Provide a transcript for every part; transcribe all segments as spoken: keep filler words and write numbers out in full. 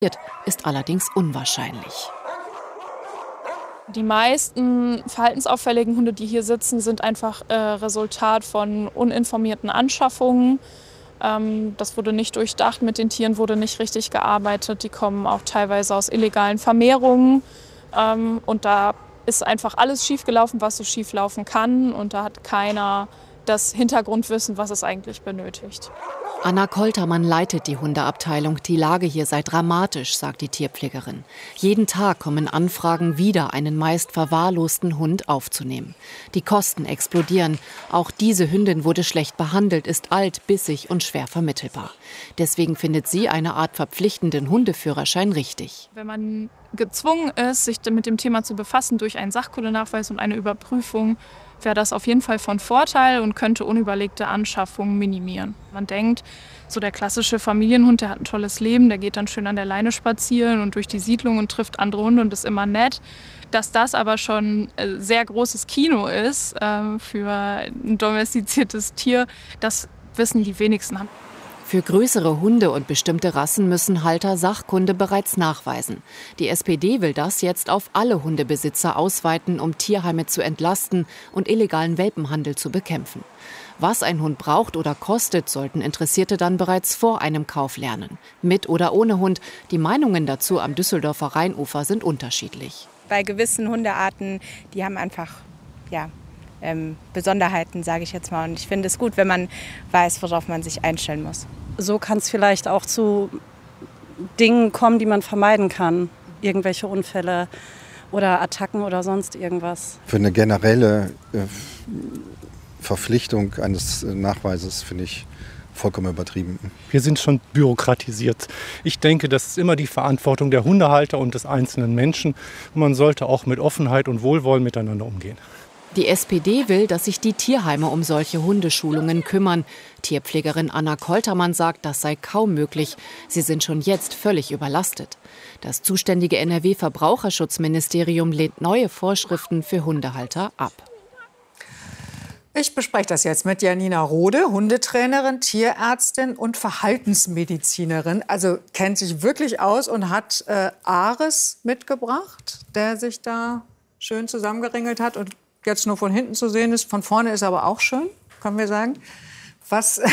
ist allerdings unwahrscheinlich. Die meisten verhaltensauffälligen Hunde, die hier sitzen, sind einfach äh, Resultat von uninformierten Anschaffungen. Ähm, das wurde nicht durchdacht, mit den Tieren wurde nicht richtig gearbeitet. Die kommen auch teilweise aus illegalen Vermehrungen. Ähm, und da ist einfach alles schiefgelaufen, was so schief laufen kann. Und da hat keiner das Hintergrundwissen, was es eigentlich benötigt. Anna Koltermann leitet die Hundeabteilung. Die Lage hier sei dramatisch, sagt die Tierpflegerin. Jeden Tag kommen Anfragen, wieder einen meist verwahrlosten Hund aufzunehmen. Die Kosten explodieren. Auch diese Hündin wurde schlecht behandelt, ist alt, bissig und schwer vermittelbar. Deswegen findet sie eine Art verpflichtenden Hundeführerschein richtig. Wenn man gezwungen ist, sich mit dem Thema zu befassen durch einen Sachkundenachweis und eine Überprüfung, wäre das auf jeden Fall von Vorteil und könnte unüberlegte Anschaffungen minimieren. Man denkt, so der klassische Familienhund, der hat ein tolles Leben, der geht dann schön an der Leine spazieren und durch die Siedlung und trifft andere Hunde und ist immer nett. Dass das aber schon ein sehr großes Kino ist äh, für ein domestiziertes Tier, das wissen die wenigsten. Für größere Hunde und bestimmte Rassen müssen Halter Sachkunde bereits nachweisen. Die S P D will das jetzt auf alle Hundebesitzer ausweiten, um Tierheime zu entlasten und illegalen Welpenhandel zu bekämpfen. Was ein Hund braucht oder kostet, sollten Interessierte dann bereits vor einem Kauf lernen. Mit oder ohne Hund, die Meinungen dazu am Düsseldorfer Rheinufer sind unterschiedlich. Bei gewissen Hundearten, die haben einfach, ja, ähm, Besonderheiten, sage ich jetzt mal. Und ich finde es gut, wenn man weiß, worauf man sich einstellen muss. So kann es vielleicht auch zu Dingen kommen, die man vermeiden kann. Irgendwelche Unfälle oder Attacken oder sonst irgendwas. Für eine generelle äh, Verpflichtung eines Nachweises finde ich vollkommen übertrieben. Wir sind schon bürokratisiert. Ich denke, das ist immer die Verantwortung der Hundehalter und des einzelnen Menschen. Man sollte auch mit Offenheit und Wohlwollen miteinander umgehen. Die S P D will, dass sich die Tierheime um solche Hundeschulungen kümmern. Tierpflegerin Anna Koltermann sagt, das sei kaum möglich. Sie sind schon jetzt völlig überlastet. Das zuständige N R W-Verbraucherschutzministerium lehnt neue Vorschriften für Hundehalter ab. Ich bespreche das jetzt mit Janina Rode, Hundetrainerin, Tierärztin und Verhaltensmedizinerin. Also kennt sich wirklich aus und hat äh, Ares mitgebracht, der sich da schön zusammengeringelt hat und jetzt nur von hinten zu sehen ist. Von vorne ist aber auch schön, können wir sagen. Was,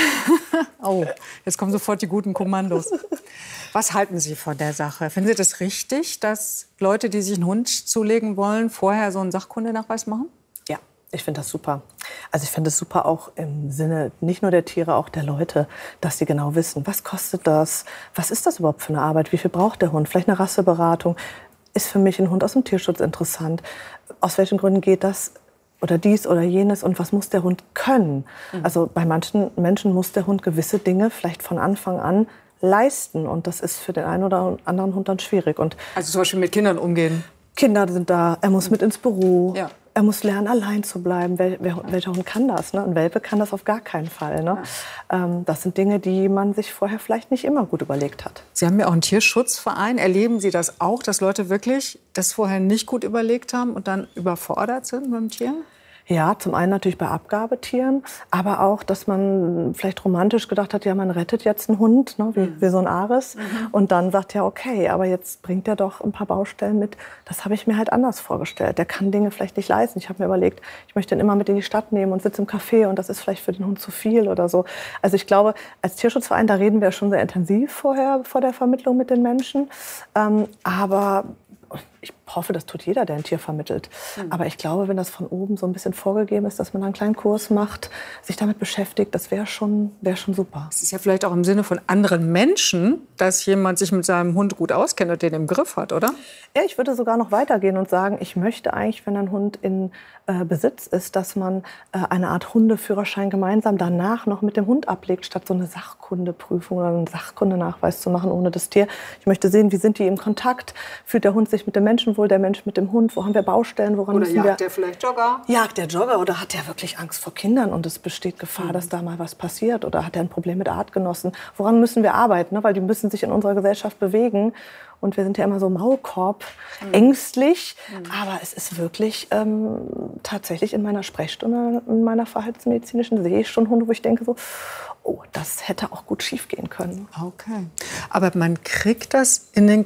oh, jetzt kommen sofort die guten Kommandos. Was halten Sie von der Sache? Finden Sie das richtig, dass Leute, die sich einen Hund zulegen wollen, vorher so einen Sachkundenachweis machen? Ja, ich finde das super. Also ich finde es super auch im Sinne nicht nur der Tiere, auch der Leute, dass sie genau wissen, was kostet das? Was ist das überhaupt für eine Arbeit? Wie viel braucht der Hund? Vielleicht eine Rasseberatung. Ist für mich ein Hund aus dem Tierschutz interessant? Aus welchen Gründen geht das oder dies oder jenes und was muss der Hund können? Mhm. Also bei manchen Menschen muss der Hund gewisse Dinge vielleicht von Anfang an leisten und das ist für den einen oder anderen Hund dann schwierig. Und also zum Beispiel mit Kindern umgehen? Kinder sind da, er muss mhm. mit ins Büro. Ja. Er muss lernen, allein zu bleiben. Wel welcher Hund kann das? Ne? Ein Welpe kann das auf gar keinen Fall. Ne? Ja. Ähm, das sind Dinge, die man sich vorher vielleicht nicht immer gut überlegt hat. Sie haben ja auch einen Tierschutzverein. Erleben Sie das auch, dass Leute wirklich das vorher nicht gut überlegt haben und dann überfordert sind mit dem Tier? Ja, zum einen natürlich bei Abgabetieren, aber auch, dass man vielleicht romantisch gedacht hat, ja, man rettet jetzt einen Hund, ne, wie, mhm. wie so ein Ares. Mhm. Und dann sagt ja, okay, aber jetzt bringt er doch ein paar Baustellen mit. Das habe ich mir halt anders vorgestellt. Der kann Dinge vielleicht nicht leisten. Ich habe mir überlegt, ich möchte ihn immer mit in die Stadt nehmen und sitze im Café und das ist vielleicht für den Hund zu viel oder so. Also ich glaube, als Tierschutzverein, da reden wir schon sehr intensiv vorher, vor der Vermittlung mit den Menschen. Ähm, aber ich hoffe, das tut jeder, der ein Tier vermittelt. Mhm. Aber ich glaube, wenn das von oben so ein bisschen vorgegeben ist, dass man einen kleinen Kurs macht, sich damit beschäftigt, das wäre schon, wär schon super. Es ist ja vielleicht auch im Sinne von anderen Menschen, dass jemand sich mit seinem Hund gut auskennt und den im Griff hat, oder? Ja, ich würde sogar noch weitergehen und sagen, ich möchte eigentlich, wenn ein Hund in äh, Besitz ist, dass man äh, eine Art Hundeführerschein gemeinsam danach noch mit dem Hund ablegt, statt so eine Sachkundeprüfung oder einen Sachkundenachweis zu machen ohne das Tier. Ich möchte sehen, wie sind die im Kontakt? Fühlt der Hund sich mit dem Menschen wohl, der Mensch mit dem Hund? Wo haben wir Baustellen? Woran oder müssen jagt wir der vielleicht Jogger? Jagt der Jogger oder hat der wirklich Angst vor Kindern und es besteht Gefahr, mhm. dass da mal was passiert? Oder hat er ein Problem mit Artgenossen? Woran müssen wir arbeiten? Ne? Weil die müssen sich in unserer Gesellschaft bewegen. Und wir sind ja immer so Maulkorb, mhm. ängstlich. Mhm. Aber es ist wirklich ähm, tatsächlich in meiner Sprechstunde, in meiner verhaltensmedizinischen, sehe ich schon Hunde, wo ich denke so, oh, das hätte auch gut schief gehen können. Okay. Aber man kriegt das in den